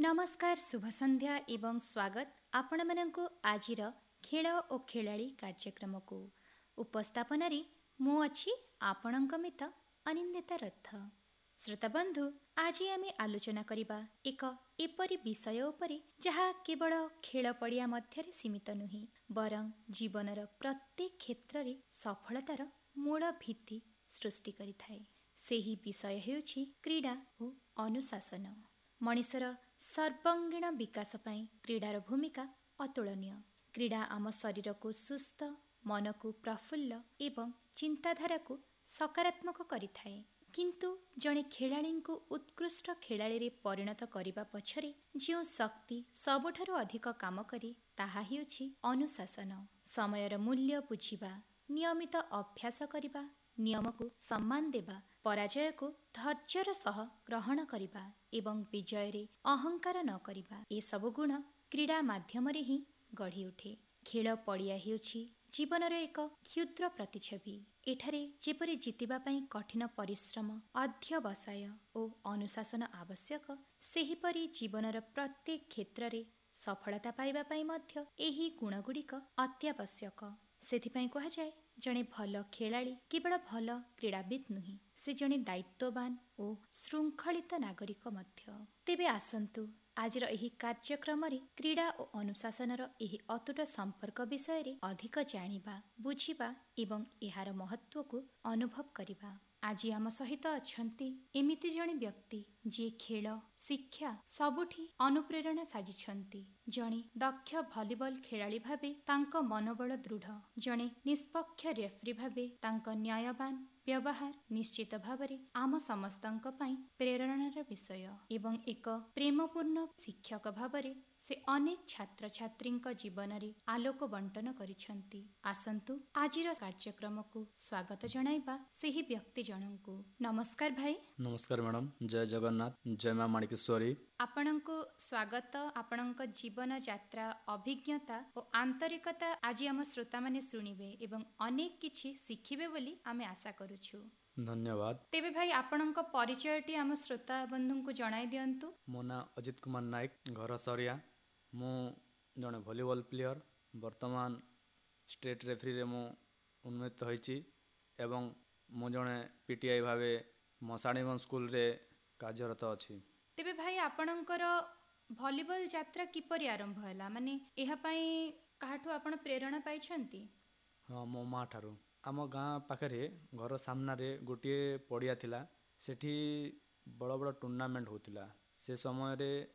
नमस्कार शुभ संध्या एवं स्वागत आपण माननकु आजिर खेल ओ खेलाड़ी कार्यक्रम को उपस्थापन मु अछि आपणक मित अनिंदिता रथ। श्रोता बंधु, आज आम आलोचना करिबा एक एपरी विषय उपरे जहा केवल खेल पड़िया मध्य सीमित नुहे बरं जीवनर प्रत्येक क्षेत्र में सफलतार मूल भित्ति सृष्टि करिथाए। सेही विषय हेउछि क्रीड़ा ओ अनुशासन। मनिषर सर्वांगीण विकास पाई क्रीडार भूमिका अतुलनीय। क्रीड़ा आम शरीर को सुस्थ, मन को प्रफुल्ल एवं चिंताधारा को सकारात्मक करिथाए। किंतु जड़े खेलाड़ी को उत्कृष्ट खेलाड़ी रे परिणत करने पछरे जो शक्ति सबुठारु अधिक काम करे ताहा हेउछि अनुशासन। समयर मूल्य बुझिबा, नियमित अभ्यास करिबा, नियम को सम्मान देबा, पराजय को धैर्यर सह ग्रहण करिबा एवं विजय रे अहंकार न करिबा, ए सब गुण क्रीड़ा माध्यम रे ही गढ़ी उठे। खेल पड़िया हेउछि जीवनर एक क्षुद्र प्रतिछवि। एठारे जेपरि जितिबा पई कठिन परिश्रम, अध्यवसाय ओ अनुशासन आवश्यक, सेहीपरि जीवनर प्रत्येक क्षेत्र रे सफलता पाइबा पई मध्य एही गुणगुड़िक अत्यावश्यक। सेथिपई कहा जाए जड़े भल खेलाड़ी केवल भल क्रीड़ाविद नुहे, से जड़े दायित्ववान ओ श्रृंखलित नागरिक मध्य। तेबे आसंतु आजर एही कार्यक्रम रे क्रीड़ा ओ अनुशासनर एही अतुट संपर्क विषय रे अधिक जानिबा, बुझिबा एवं एहार महत्व को अनुभव करिबा। आज आम सहित अछंती एमिति जणे व्यक्ति जे खेल शिक्षा सबुठी अनुप्रेरणा साजिछंती। जणे दक्ष भलिबल खेलाड़ी भाबे तांको मनोबल दृढ़, जणे निष्पक्ष रेफरी भाबे तांको न्यायवान व्यवहार निश्चित भावरे आम समस्तंक पई प्रेरणार विषय एवं एक प्रेमपूर्ण शिक्षक भावरे से अनेक छात्र छात्रींक जीवन रे आलोक बंटन करिछंती। आसंतु आजिर कार्यक्रम को स्वागत जणाइबा सेही व्यक्ति जनंकु। नमस्कार भाई। नमस्कार मैडम, जय जगन्नाथ, जय मां माणिकेश्वरी। आपणको स्वागत, आपणक जीवन यात्रा अभिज्ञता और आंतरिकता आज आम श्रोता माने सुनिबे एवं अनेक किछि शिखिबे बोली आमे आशा करूछु। धन्यवाद। तेबे भाई आपणक परिचयटी आम श्रोता बंधुंकु जणाई दियंतु। मो ना अजित कुमार नायक, घर सरिया। मु जने भॉलीबॉल प्लेयर, वर्तमान स्टेट रेफरी रे मु उन्नत होइछि एवं मु जने पीटीआई भावे मसाणीगंज स्कूल रे कार्यरत अछि। तेबे भाई आपणकर भॉलीबॉल यात्रा किपरि आरंभ होला, माने एहा पई काहाठु आपण प्रेरणा पाइछंती? हाँ, मो माँ ठारू। आम गाँ पाखरे घर सामना रे गोटे पड़िया थिला, सेठी बड़ बड़ टूर्नामेंट होतिला। से समय रे